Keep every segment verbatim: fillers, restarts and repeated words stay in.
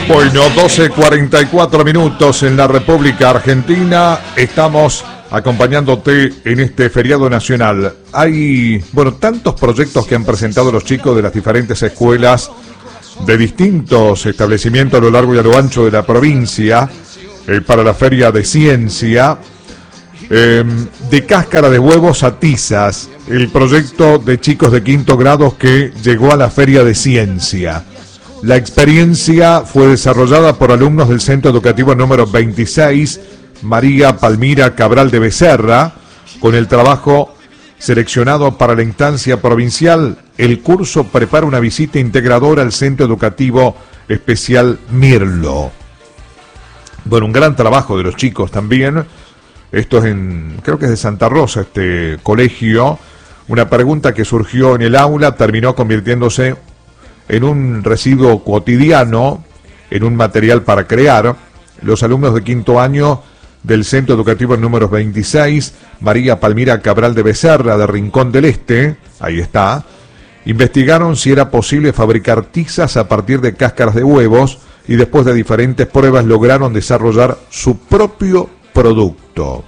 Bueno, doce cuarenta y cuatro minutos en la República Argentina. Estamos acompañándote en este feriado nacional. Hay, bueno, tantos proyectos que han presentado los chicos de las diferentes escuelas de distintos establecimientos a lo largo y a lo ancho de la provincia eh, para la Feria de Ciencia. Eh, de cáscara de huevos a tizas, el proyecto de chicos de quinto grado que llegó a la Feria de Ciencia. La experiencia fue desarrollada por alumnos del Centro Educativo número veintiséis, María Palmira Cabral de Becerra, con el trabajo seleccionado para la instancia provincial. El curso prepara una visita integradora al Centro Educativo Especial Mirlo. Bueno, un gran trabajo de los chicos también. Esto es en, creo que es de Santa Rosa, este colegio. Una pregunta que surgió en el aula terminó convirtiéndose en un residuo cotidiano, en un material para crear. Los alumnos de quinto año del Centro Educativo número veintiséis, María Palmira Cabral de Becerra, de Rincón del Este, ahí está, investigaron si era posible fabricar tizas a partir de cáscaras de huevos y después de diferentes pruebas lograron desarrollar su propio producto.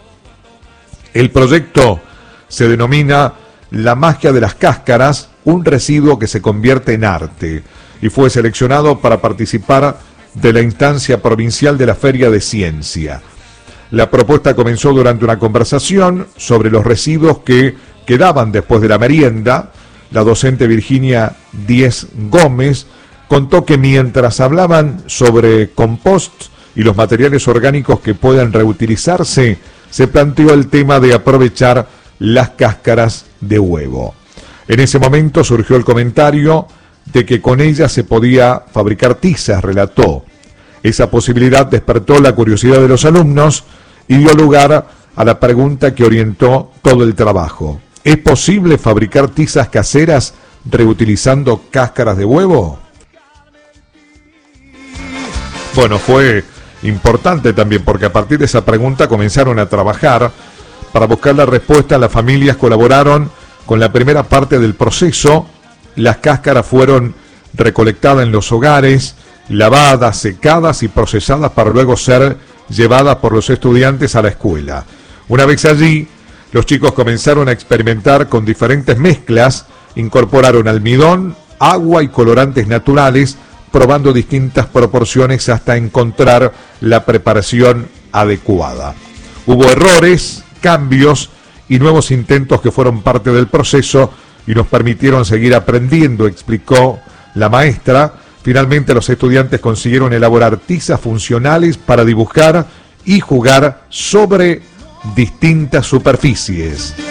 El proyecto se denomina La magia de las cáscaras, un residuo que se convierte en arte, y fue seleccionado para participar de la instancia provincial de la Feria de Ciencia. La propuesta comenzó durante una conversación sobre los residuos que quedaban después de la merienda. La docente Virginia Díez Gómez contó que mientras hablaban sobre compost y los materiales orgánicos que puedan reutilizarse, se planteó el tema de aprovechar las cáscaras de huevo. En ese momento surgió el comentario de que con ellas se podía fabricar tizas, relató. Esa posibilidad despertó la curiosidad de los alumnos y dio lugar a la pregunta que orientó todo el trabajo. ¿Es posible fabricar tizas caseras reutilizando cáscaras de huevo? Bueno, fue importante también porque a partir de esa pregunta comenzaron a trabajar. Para buscar la respuesta, las familias colaboraron con la primera parte del proceso. Las cáscaras fueron recolectadas en los hogares, lavadas, secadas y procesadas para luego ser llevadas por los estudiantes a la escuela. Una vez allí, los chicos comenzaron a experimentar con diferentes mezclas, incorporaron almidón, agua y colorantes naturales, probando distintas proporciones hasta encontrar la preparación adecuada. Hubo errores, cambios y nuevos intentos que fueron parte del proceso y nos permitieron seguir aprendiendo, explicó la maestra. Finalmente los estudiantes consiguieron elaborar tizas funcionales para dibujar y jugar sobre distintas superficies.